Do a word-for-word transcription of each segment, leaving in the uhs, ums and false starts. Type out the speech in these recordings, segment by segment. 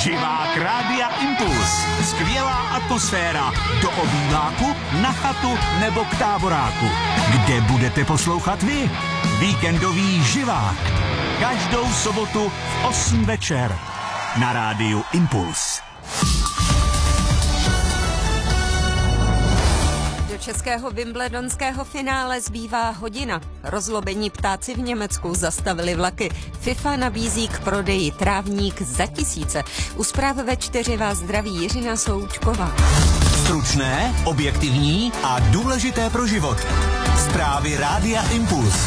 Živák Rádia Impuls. Skvělá atmosféra do obýváku, na chatu nebo k táboráku. Kde budete poslouchat vy? Víkendový živák. Každou sobotu v osm večer na Rádiu Impuls. Českého wimbledonského finále zbývá hodina. Rozlobení ptáci v Německu zastavili vlaky. FIFA nabízí k prodeji trávník za tisíce. U zpráv ve čtyři vás zdraví Jiřina Součková. Stručné, objektivní a důležité pro život. Zprávy Rádia Impuls.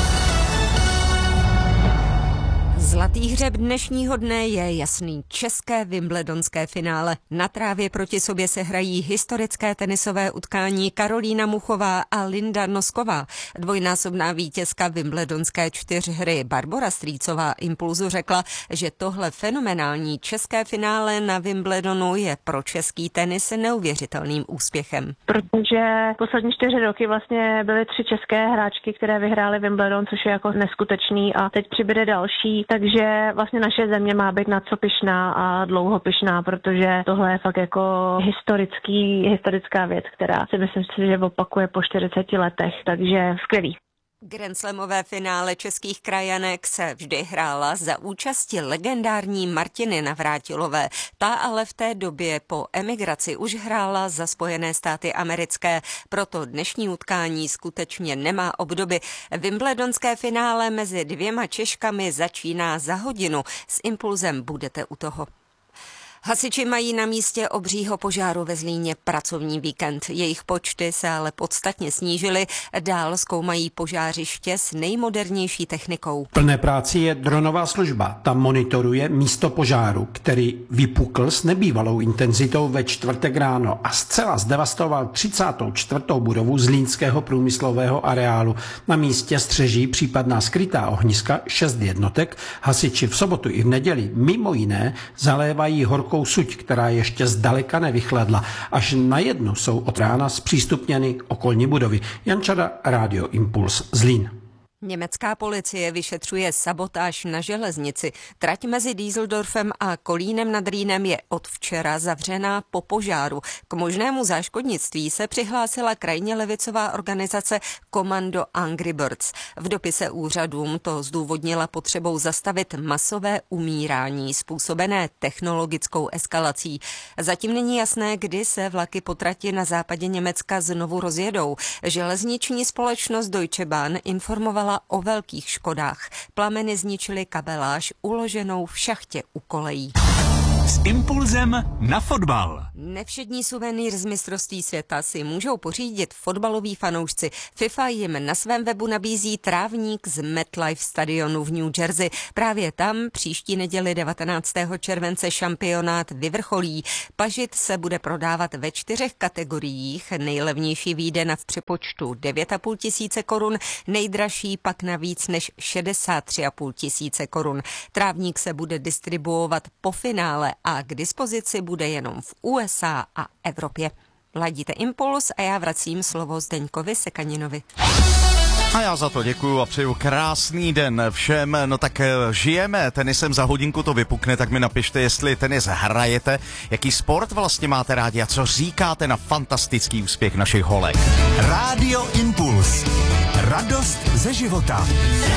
Zlatý hřeb dnešního dne je jasný. České wimbledonské finále. Na trávě proti sobě se hrají historické tenisové utkání Karolína Muchová a Linda Nosková. Dvojnásobná vítězka wimbledonské čtyřhry Barbora Strýcová Impulzu řekla, že tohle fenomenální české finále na Wimbledonu je pro český tenis neuvěřitelným úspěchem. Protože poslední čtyři roky vlastně byly tři české hráčky, které vyhrály Wimbledon, což je jako neskutečný, a teď přibude další. Takže vlastně naše země má být na co pyšná a dlouho pyšná, protože tohle je fakt jako historický, historická věc, která si myslím si, že opakuje po čtyřiceti letech, takže skvělý. Grandslamové finále českých krajanek se vždy hrála za účasti legendární Martiny Navrátilové. Ta ale v té době po emigraci už hrála za Spojené státy americké, proto dnešní utkání skutečně nemá obdoby. Wimbledonské finále mezi dvěma Češkami začíná za hodinu. S Impulzem budete u toho. Hasiči mají na místě obřího požáru ve Zlíně pracovní víkend. Jejich počty se ale podstatně snížily. Dál zkoumají požářiště s nejmodernější technikou. Plné práci je dronová služba. Tam monitoruje místo požáru, který vypukl s nebývalou intenzitou ve čtvrtek ráno a zcela zdevastoval třicátou čtvrtou budovu zlínského průmyslového areálu. Na místě střeží případná skrytá ohniska šest jednotek. Hasiči v sobotu i v neděli mimo jiné zalévají horkou suť, která ještě zdaleka nevychladla. Až na jednu jsou od rána zpřístupněny okolní budovy. Jan Čada, Rádio Impuls, Zlín. Německá policie vyšetřuje sabotáž na železnici. Trať mezi Düsseldorfem a Kolínem nad Rýnem je od včera zavřená po požáru. K možnému záškodnictví se přihlásila krajně levicová organizace Kommando Angry Birds. V dopise úřadům to zdůvodnila potřebou zastavit masové umírání způsobené technologickou eskalací. Zatím není jasné, kdy se vlaky po trati na západě Německa znovu rozjedou. Železniční společnost Deutsche Bahn informovala o velkých škodách. Plameny zničily kabeláž uloženou v šachtě u kolejí. S Impulzem na fotbal. Nevšední suvenýr z mistrovství světa si můžou pořídit fotbaloví fanoušci. FIFA jim na svém webu nabízí trávník z MetLife stadionu v New Jersey. Právě tam příští neděli devatenáctého července šampionát vyvrcholí. Pažit se bude prodávat ve čtyřech kategoriích. Nejlevnější vyjde na v přepočtu devět a půl tisíce korun, nejdražší pak na víc než šedesát tři a půl tisíce korun. Trávník se bude distribuovat po finále a k dispozici bude jenom v U S A a Evropě. Ladíte Impuls a já vracím slovo Zdeňkovi Sekaninovi. A já za to děkuju a přeju krásný den všem. No tak žijeme, tenisem za hodinku to vypukne, tak mi napište, jestli tenis hrajete, jaký sport vlastně máte rádi a co říkáte na fantastický úspěch našich holek. Rádio Impuls. Radost ze života.